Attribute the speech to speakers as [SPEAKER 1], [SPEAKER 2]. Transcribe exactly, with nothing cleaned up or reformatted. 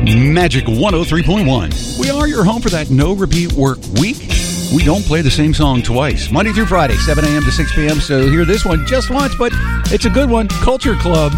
[SPEAKER 1] Magic one oh three point one. We are your home for that no repeat work week. We don't play the same song twice. Monday through Friday, seven a.m. to six p.m. So hear this one just once, but it's a good one. Culture Club.